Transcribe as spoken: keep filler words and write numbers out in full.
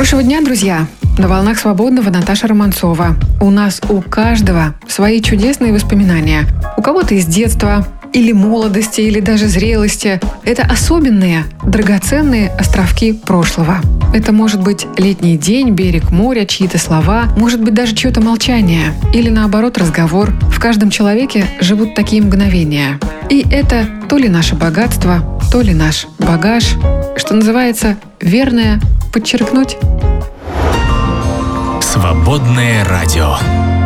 Хорошего дня, друзья! На волнах Свободного Наташа Романцова. У нас у каждого свои чудесные воспоминания. У кого-то из детства, или молодости, или даже зрелости. Это особенные, драгоценные островки прошлого. Это может быть летний день, берег моря, чьи-то слова, может быть даже чье-то молчание. Или наоборот разговор. В каждом человеке живут такие мгновения. И это то ли наше богатство, то ли наш багаж, что называется верное подчеркнуть. Свободное радио.